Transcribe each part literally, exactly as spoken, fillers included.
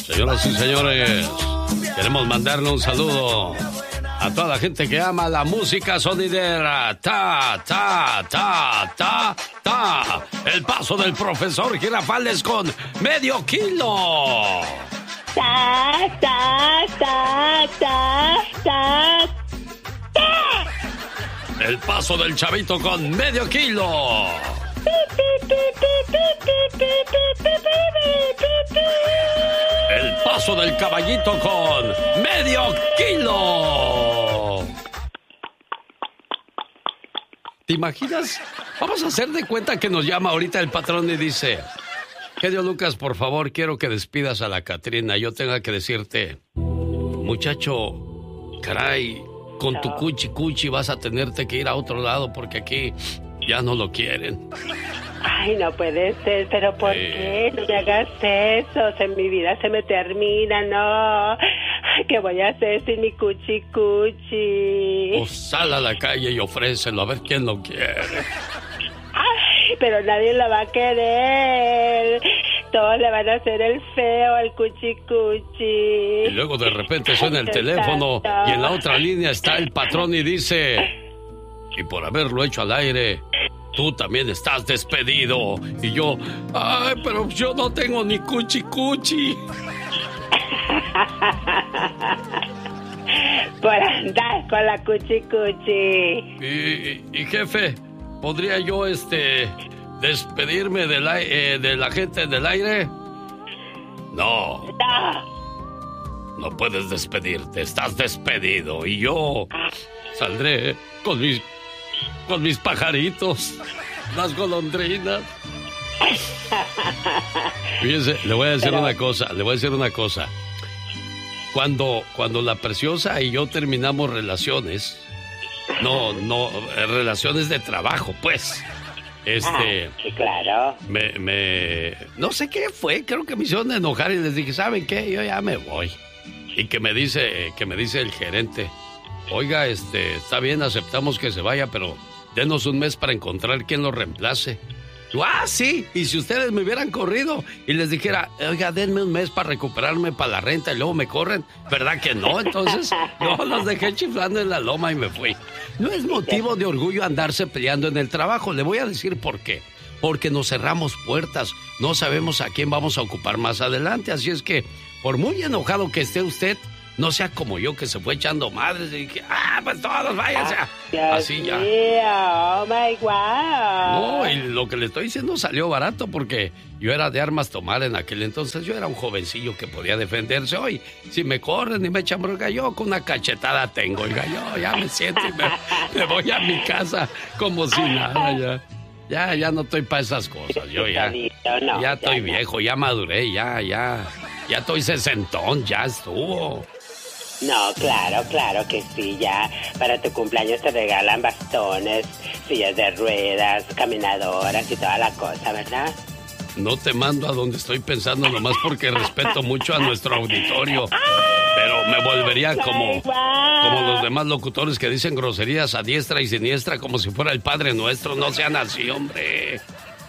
Señoras y señores, queremos mandarle un saludo a toda la gente que ama la música sonidera. Ta, ta, ta, ta, ta. El paso del profesor Girafales con medio kilo. Ta, ta, ta, ta, ta, ta. El paso del chavito con medio kilo. El paso del caballito con medio kilo. ¿Te imaginas? Vamos a hacer de cuenta que nos llama ahorita el patrón y dice: Genio Lucas, por favor, quiero que despidas a la Catrina. Yo tenga que decirte, muchacho, caray, con tu cuchi cuchi vas a tenerte que ir a otro lado porque aquí ya no lo quieren. Ay, no puede ser, pero ¿por eh... qué? No me hagas eso, en mi vida se me termina, no. ¿Qué voy a hacer sin mi cuchi cuchi? Pues sal a la calle y ofrécelo, a ver quién lo quiere. Ay, pero nadie lo va a querer. Todos le van a hacer el feo al cuchi cuchi. Y luego de repente suena el teléfono y en la otra línea está el patrón y dice: y por haberlo hecho al aire, tú también estás despedido. Y yo, ay, pero yo no tengo ni cuchi cuchi. Por andar con la cuchi cuchi. Y, y, y jefe, ¿podría yo este despedirme de la, eh, de la gente del aire? No. No. No puedes despedirte, estás despedido. Y yo saldré con mis con mis pajaritos, las golondrinas. Fíjense, le voy a decir Pero... una cosa, le voy a decir una cosa. Cuando, cuando la Preciosa y yo terminamos relaciones, no, no, relaciones de trabajo, pues. Este. Ah, sí, claro. Me, me, no sé qué fue, creo que me hicieron enojar y les dije, ¿saben qué? Yo ya me voy. Y que me dice, que me dice el gerente, oiga, este, está bien, aceptamos que se vaya, pero denos un mes para encontrar quién lo reemplace. Yo, ah, sí, y si ustedes me hubieran corrido y les dijera, oiga, denme un mes para recuperarme para la renta y luego me corren, ¿verdad que no? Entonces, yo los dejé chiflando en la loma y me fui. No es motivo de orgullo andarse peleando en el trabajo, le voy a decir por qué. Porque nos cerramos puertas, no sabemos a quién vamos a ocupar más adelante, así es que, por muy enojado que esté usted, no sea como yo que se fue echando madres y dije, ah, pues todos váyanse. Ah, así ya. Oh my God. No, y lo que le estoy diciendo salió barato porque yo era de armas tomar en aquel entonces. Yo era un jovencillo que podía defenderse. Hoy, si me corren y me echan bronca, yo con una cachetada tengo. Oiga, yo ya me siento y me, me voy a mi casa como si nada ya. Ya, ya no estoy para esas cosas. Yo ya, ya estoy viejo, ya maduré, ya, ya. Ya estoy sesentón, ya estuvo. No, claro, claro que sí, ya para tu cumpleaños te regalan bastones, sillas de ruedas, caminadoras y toda la cosa, ¿verdad? No te mando a donde estoy pensando nomás porque respeto mucho a nuestro auditorio, pero me volvería como, como los demás locutores que dicen groserías a diestra y siniestra como si fuera el Padre Nuestro. No sean así, hombre.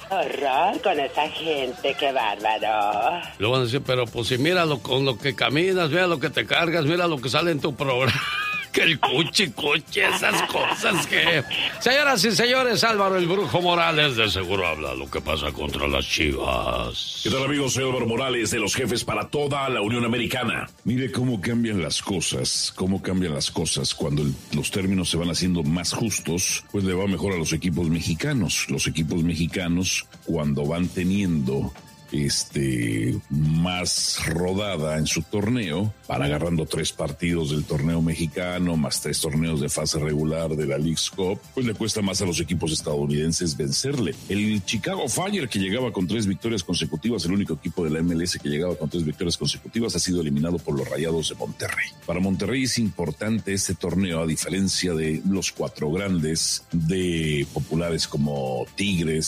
Horror con esa gente, qué bárbaro. Le van a decir, pero pues si mira lo, con lo que caminas, mira lo que te cargas, mira lo que sale en tu programa. Que el cuchi cuchi, esas cosas que... Señoras y señores, Álvaro el Brujo Morales de seguro habla lo que pasa contra las Chivas. ¿Qué tal, amigos? Soy Álvaro Morales de los Jefes para toda la Unión Americana. Mire cómo cambian las cosas, cómo cambian las cosas cuando el, los términos se van haciendo más justos, pues le va mejor a los equipos mexicanos. Los equipos mexicanos, cuando van teniendo este más rodada en su torneo, van agarrando tres partidos del torneo mexicano, más tres torneos de fase regular de la League's Cup, pues le cuesta más a los equipos estadounidenses vencerle. El Chicago Fire, que llegaba con tres victorias consecutivas, el único equipo de la M L S que llegaba con tres victorias consecutivas, ha sido eliminado por los Rayados de Monterrey. Para Monterrey es importante este torneo, a diferencia de los cuatro grandes de populares como Tigres,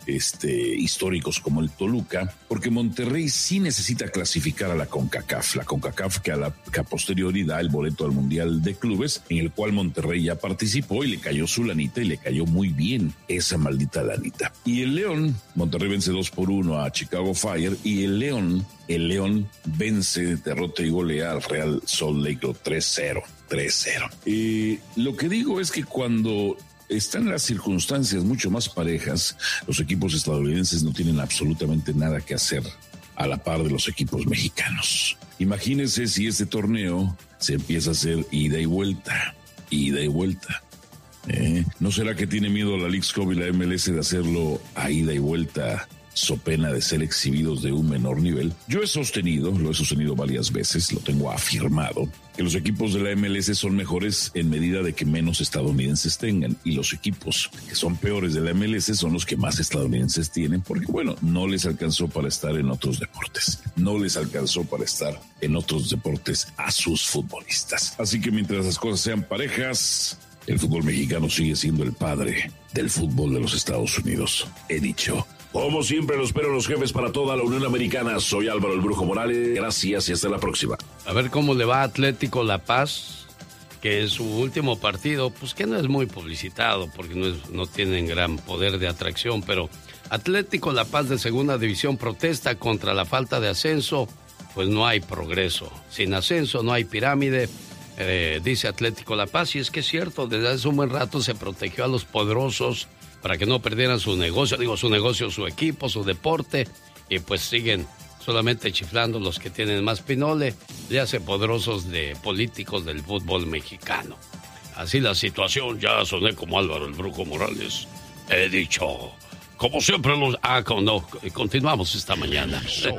este, históricos como el Toluca, porque Monterrey sí necesita clasificar a la CONCACAF, la CONCACAF que a la que a posteriori da el boleto al Mundial de Clubes, en el cual Monterrey ya participó y le cayó su lanita y le cayó muy bien esa maldita lanita. Y el León, Monterrey vence dos por uno a Chicago Fire, y el León, el León vence, derrota y golea al Real Salt Lake tres cero. tres cero. Eh, lo que digo es que cuando están las circunstancias mucho más parejas, los equipos estadounidenses no tienen absolutamente nada que hacer a la par de los equipos mexicanos. Imagínense si este torneo se empieza a hacer ida y vuelta, ida y vuelta. ¿Eh? ¿No será que tiene miedo la Leagues Cup y la M L S de hacerlo a ida y vuelta, so pena de ser exhibidos de un menor nivel? Yo he sostenido, lo he sostenido varias veces, lo tengo afirmado, que los equipos de la M L S son mejores en medida de que menos estadounidenses tengan, y los equipos que son peores de la M L S son los que más estadounidenses tienen, porque bueno, no les alcanzó para estar en otros deportes, no les alcanzó para estar en otros deportes a sus futbolistas. Así que mientras las cosas sean parejas, el fútbol mexicano sigue siendo el padre del fútbol de los Estados Unidos. He dicho. Como siempre, los espero los jefes para toda la Unión Americana. Soy Álvaro el Brujo Morales. Gracias y hasta la próxima. A ver cómo le va a Atlético La Paz, que en su último partido, pues que no es muy publicitado porque no, es, no tienen gran poder de atracción, pero Atlético La Paz de Segunda División protesta contra la falta de ascenso, pues no hay progreso. Sin ascenso no hay pirámide, eh, dice Atlético La Paz, y es que es cierto, desde hace un buen rato se protegió a los poderosos para que no perdieran su negocio, digo su negocio, su equipo, su deporte, y pues siguen solamente chiflando los que tienen más pinole, ya se poderosos de políticos del fútbol mexicano. Así la situación, ya soné como Álvaro el Brujo Morales, he dicho, como siempre los... Ah, no, continuamos esta mañana.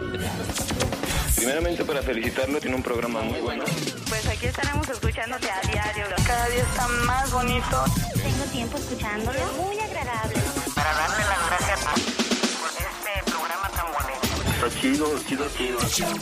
Primeramente para felicitarlo, tiene un programa muy bueno. Pues aquí estaremos escuchándote a diario, cada día está más bonito. Tengo tiempo escuchándolo, muy agradable. Para darle las gracias por este programa tan bonito. Está chido, chido, chido.